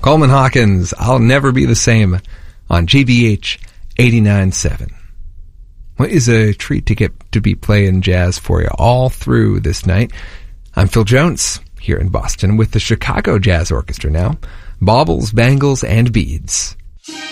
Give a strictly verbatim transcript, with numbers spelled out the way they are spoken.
Coleman Hawkins, I'll Never Be the Same on G B H eighty-nine point seven. Well, it is a treat to get to be playing jazz for you all through this night. I'm Phil Jones here in Boston with the Chicago Jazz Orchestra now. Baubles, Bangles, and Beads.